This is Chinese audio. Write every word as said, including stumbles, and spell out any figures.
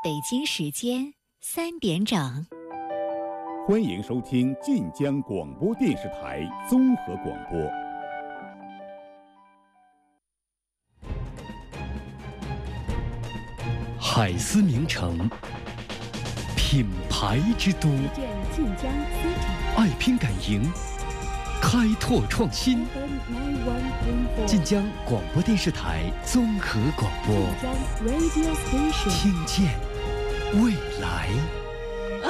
北京时间三点整， 欢迎收听晋江广播电视台综合广播。 海思名城，品牌之都， 晋江 City， 爱拼敢赢，开拓创新。晋江广播电视台综合广播， 晋江 Radio Station， 听见未来。